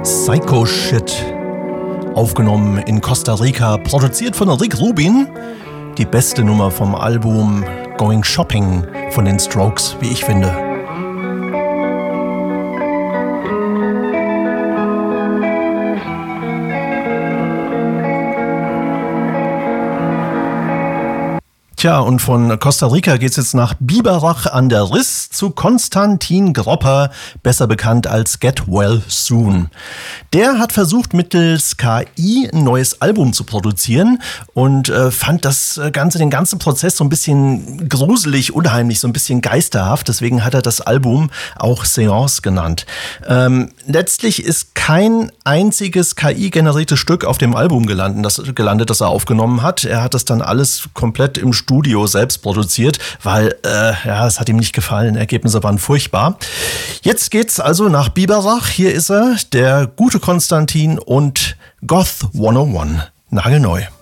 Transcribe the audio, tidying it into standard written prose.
Psycho Shit. Aufgenommen in Costa Rica, produziert von Rick Rubin. Die beste Nummer vom Album Going Shopping von den Strokes, wie ich finde. Tja, und von Costa Rica geht's jetzt nach Biberach an der Riss zu Konstantin Gropper, besser bekannt als Get Well Soon. Der hat versucht, mittels KI ein neues Album zu produzieren und fand den ganzen Prozess so ein bisschen gruselig, unheimlich, so ein bisschen geisterhaft. Deswegen hat er das Album auch Seance genannt. Letztlich ist kein einziges KI-generiertes Stück auf dem Album gelandet, das er aufgenommen hat. Er hat das dann alles komplett im Studio selbst produziert, weil es hat ihm nicht gefallen. Ergebnisse waren furchtbar. Jetzt geht's also nach Biberach. Hier ist er, der gute Konstantin und Goth 101. Nagelneu.